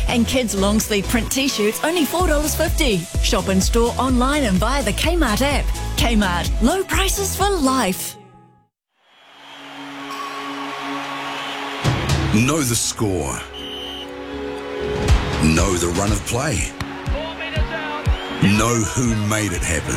And kids' long-sleeve print T-shirts only $4.50. Shop in store, online and via the Kmart app. Kmart, low prices for life. Know the score. Know the run of play. Know who made it happen.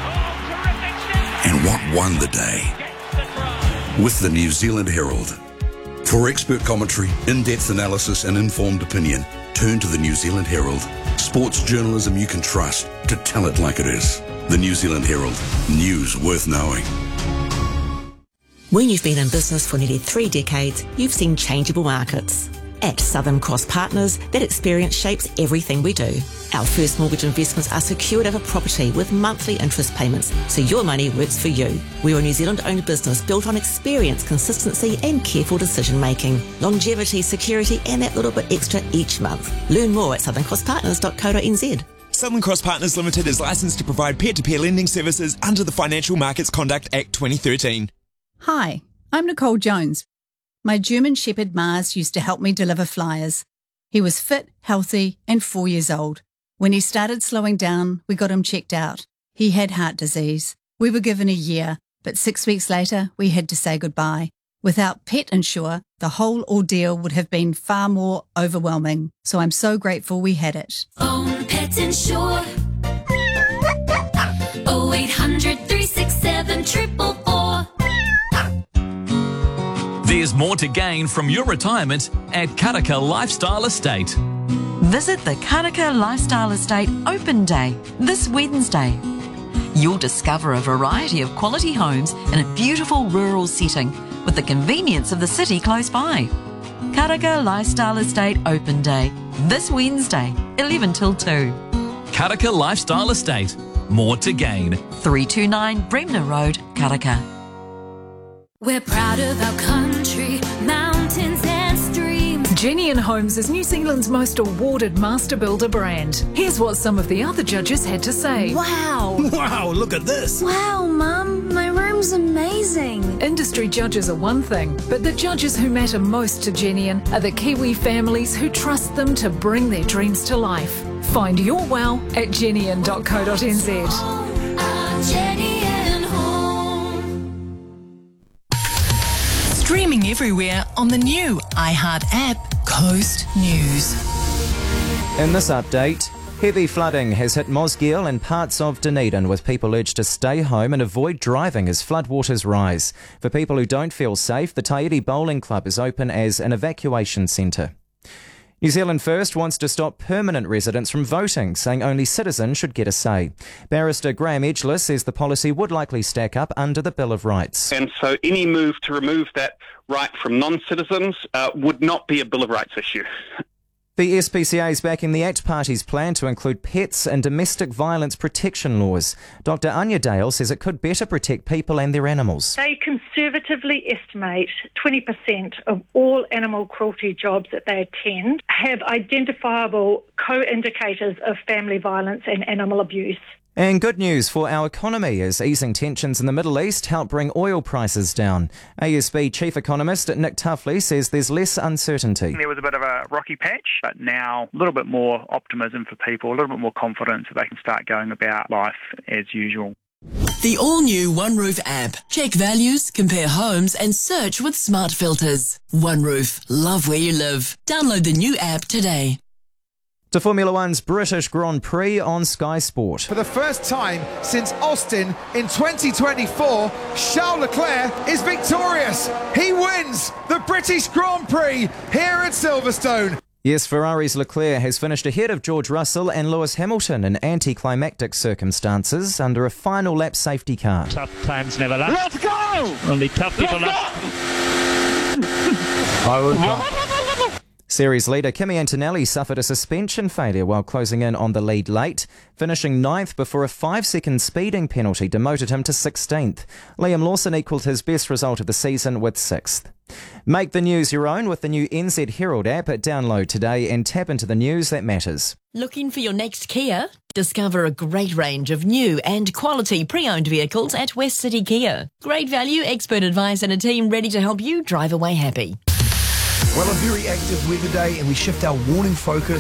And what won the day. With the New Zealand Herald. For expert commentary, in-depth analysis and informed opinion, turn to the New Zealand Herald. Sports journalism you can trust to tell it like it is. The New Zealand Herald. News worth knowing. When you've been in business for nearly 3 decades, you've seen changeable markets. At Southern Cross Partners, that experience shapes everything we do. Our first mortgage investments are secured over property with monthly interest payments, so your money works for you. We're a New Zealand-owned business built on experience, consistency and careful decision-making. Longevity, security and that little bit extra each month. Learn more at southerncrosspartners.co.nz. Southern Cross Partners Limited is licensed to provide peer-to-peer lending services under the Financial Markets Conduct Act 2013. Hi, I'm Nicole Jones. My German Shepherd Mars used to help me deliver flyers. He was fit, healthy and 4 years old. When he started slowing down, we got him checked out. He had heart disease. We were given a year, but 6 weeks later, we had to say goodbye. Without Pet Insure, the whole ordeal would have been far more overwhelming. So I'm so grateful we had it. Phone Pet Insure. 0800 367 444. There's more to gain from your retirement at Karaka Lifestyle Estate. Visit the Karaka Lifestyle Estate Open Day this Wednesday. You'll discover a variety of quality homes in a beautiful rural setting with the convenience of the city close by. Karaka Lifestyle Estate Open Day this Wednesday, 11 till 2. Karaka Lifestyle Estate. More to gain. 329 Bremner Road, Karaka. We're proud of our country, mountains and streams. Genian Homes is New Zealand's most awarded master builder brand. Here's what some of the other judges had to say. Wow! Wow, look at this! Wow, Mum, my room's amazing. Industry judges are one thing, but the judges who matter most to Genian are the Kiwi families who trust them to bring their dreams to life. Find your wow at genian.co.nz. Streaming everywhere on the new iHeart app, Coast News. In this update, heavy flooding has hit Mosgiel and parts of Dunedin, with people urged to stay home and avoid driving as floodwaters rise. For people who don't feel safe, the Tairi Bowling Club is open as an evacuation centre. New Zealand First wants to stop permanent residents from voting, saying only citizens should get a say. Barrister Graham Edgeless says the policy would likely stack up under the Bill of Rights. And so any move to remove that right from non-citizens would not be a Bill of Rights issue. The SPCA is backing the ACT Party's plan to include pets and domestic violence protection laws. Dr Anya Dale says it could better protect people and their animals. They conservatively estimate 20% of all animal cruelty jobs that they attend have identifiable co-indicators of family violence and animal abuse. And good news for our economy as easing tensions in the Middle East help bring oil prices down. ASB Chief Economist Nick Tuffley says there's less uncertainty. There was a bit of a rocky patch, but now a little bit more optimism for people, a little bit more confidence that they can start going about life as usual. The all-new One Roof app. Check values, compare homes and search with smart filters. One Roof. Love where you live. Download the new app today. To Formula One's British Grand Prix on Sky Sport. For the first time since Austin in 2024, Charles Leclerc is victorious. He wins the British Grand Prix here at Silverstone. Yes, Ferrari's Leclerc has finished ahead of George Russell and Lewis Hamilton in anticlimactic circumstances under a final lap safety car. Tough times never last. Let's go! Only tough people last. Series leader Kimi Antonelli suffered a suspension failure while closing in on the lead late, finishing 9th before a 5-second speeding penalty demoted him to 16th. Liam Lawson equalled his best result of the season with 6th. Make the news your own with the new NZ Herald app. Download today and tap into the news that matters. Looking for your next Kia? Discover a great range of new and quality pre-owned vehicles at West City Kia. Great value, expert advice and a team ready to help you drive away happy. Well, a very active weather day, and we shift our warning focus